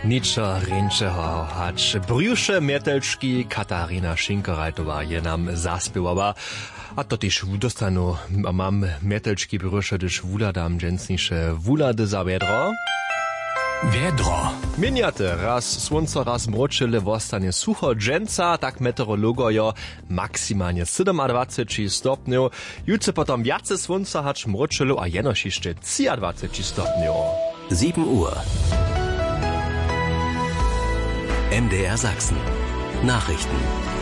Niczo ręczego, hacz brjusze metelczki Katarina Schinkerajtowa je nam zaspěwała. A to też dostanu, mam metelczki brjusze, gdyż wuladam dżęsnisze wulady za wiedro. Wiedro. Miniate, raz słońce, raz mroczyle, wostanie sucho dżęca, tak meteorologojo maksymalnie 27 stopniów. Jutro potom jace słońca, hacz mroczyle, a jenoż jeszcze 23 stopniów. 7 Uhr. MDR Sachsen. Nachrichten.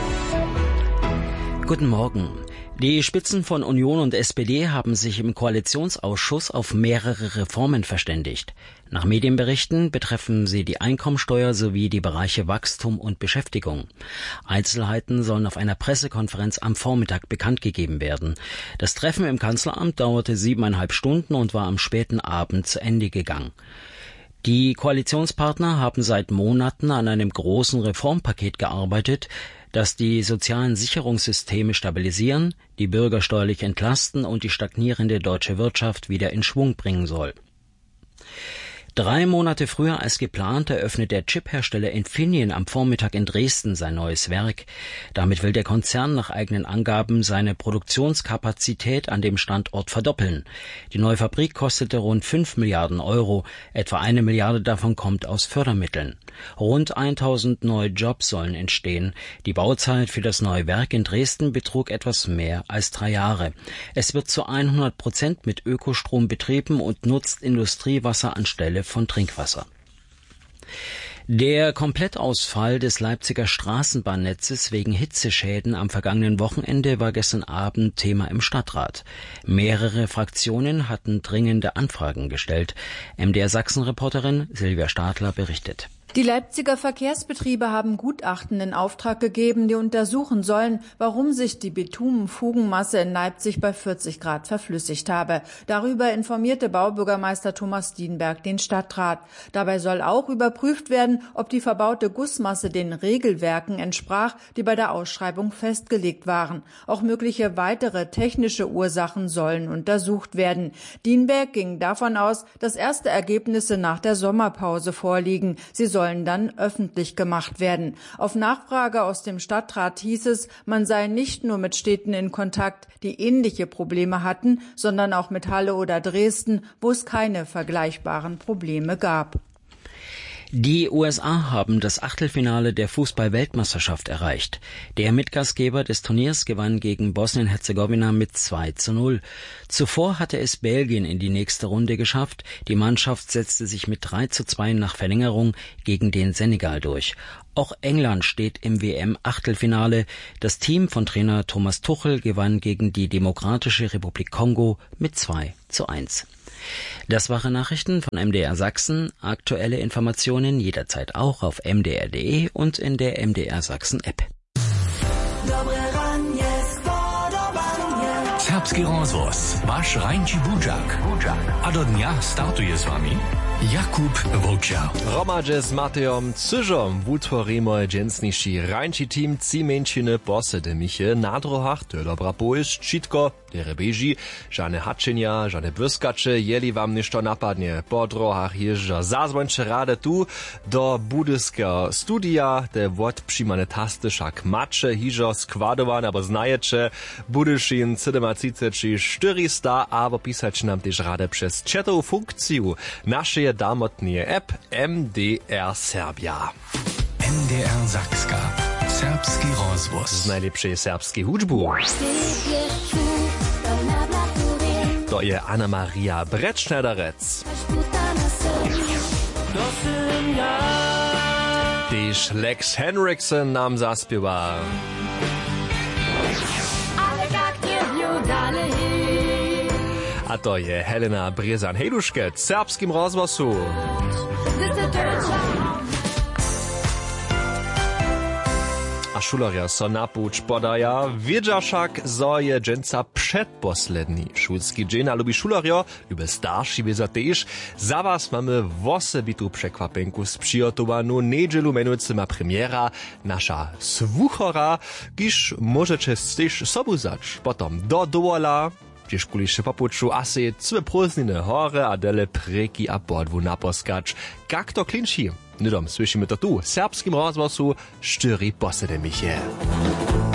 Guten Morgen. Die Spitzen von Union und SPD haben sich im Koalitionsausschuss auf mehrere Reformen verständigt. Nach Medienberichten betreffen sie die Einkommensteuer sowie die Bereiche Wachstum und Beschäftigung. Einzelheiten sollen auf einer Pressekonferenz am Vormittag bekannt gegeben werden. Das Treffen im Kanzleramt dauerte 7,5 Stunden und war am späten Abend zu Ende gegangen. Die Koalitionspartner haben seit Monaten an einem großen Reformpaket gearbeitet, das die sozialen Sicherungssysteme stabilisieren, die Bürger steuerlich entlasten und die stagnierende deutsche Wirtschaft wieder in Schwung bringen soll. 3 Monate früher als geplant eröffnet der Chiphersteller Infineon am Vormittag in Dresden sein neues Werk. Damit will der Konzern nach eigenen Angaben seine Produktionskapazität an dem Standort verdoppeln. Die neue Fabrik kostete rund 5 Milliarden Euro. Etwa 1 Milliarde davon kommt aus Fördermitteln. Rund 1000 neue Jobs sollen entstehen. Die Bauzeit für das neue Werk in Dresden betrug etwas mehr als 3 Jahre. Es wird zu 100% mit Ökostrom betrieben und nutzt Industriewasser anstelle von Trinkwasser. Der Komplettausfall des Leipziger Straßenbahnnetzes wegen Hitzeschäden am vergangenen Wochenende war gestern Abend Thema im Stadtrat. Mehrere Fraktionen hatten dringende Anfragen gestellt. MDR Sachsen-Reporterin Silvia Stadler berichtet. Die Leipziger Verkehrsbetriebe haben Gutachten in Auftrag gegeben, die untersuchen sollen, warum sich die Bitumenfugenmasse in Leipzig bei 40 Grad verflüssigt habe. Darüber informierte Baubürgermeister Thomas Dienberg den Stadtrat. Dabei soll auch überprüft werden, ob die verbaute Gussmasse den Regelwerken entsprach, die bei der Ausschreibung festgelegt waren. Auch mögliche weitere technische Ursachen sollen untersucht werden. Dienberg ging davon aus, dass erste Ergebnisse nach der Sommerpause vorliegen. Sie sollen dann öffentlich gemacht werden. Auf Nachfrage aus dem Stadtrat hieß es, man sei nicht nur mit Städten in Kontakt, die ähnliche Probleme hatten, sondern auch mit Halle oder Dresden, wo es keine vergleichbaren Probleme gab. Die USA haben das Achtelfinale der Fußball-Weltmeisterschaft erreicht. Der Mitgastgeber des Turniers gewann gegen Bosnien-Herzegowina mit 2:0. Zuvor hatte es Belgien in die nächste Runde geschafft. Die Mannschaft setzte sich mit 3:2 nach Verlängerung gegen den Senegal durch. Auch England steht im WM-Achtelfinale. Das Team von Trainer Thomas Tuchel gewann gegen die Demokratische Republik Kongo mit 2:1. Das waren Nachrichten von MDR Sachsen. Aktuelle Informationen jederzeit auch auf mdr.de und in der MDR Sachsen App. Serbski rozhlas, váš Rajnči Budžak. A do dňa startuje s vami Jakub Vlča. Romadže s Matejom Cyžom utworimo dżęsniši Rajnči team cimenčine posede miche na drohach, to je dobra pojeść, čitko, dere beži, žane hačenja, žane błyskacze, jeli wam ništo napadnie. Po drohach jeżdża zazwończe rade tu do budyskiego studia, te wod přimane tasty šak mače, hižo składowane, abo znajecze, budyšin 400, abo pisać nam też rade przez chatową funkcję naszej damotnie app MDR Serbia. MDR Sakska. Serbski rozhlas. Z najlepszej serbskiej hudżbu. To je Anna Maria Bretschneiderec. Tyż Lex Henriksen nam zaspiewa. A to je Helena Brezan-Heduške w serbskim rozhlasu. A šulerja so napuć podaja, wiedza však, zo je dżęca przedposledni. Šulski dżeń a lubi šulerjo, lube starši wiedza tež. Za was mamy wosebitu przekwapenku sprzyjotowanu. Niedzielu menujcy ma premiera nasza Swuchora, kiż możecie tež sobu zać. Potom do dowola, gdzież kulisze popuczu asi cwe prózdnine hore a dele preki a bodwu naposkacz. Jak to klinči? Nidom, słyszymy to tu, w serbskim rozgłosu 4 Bosse de Miche.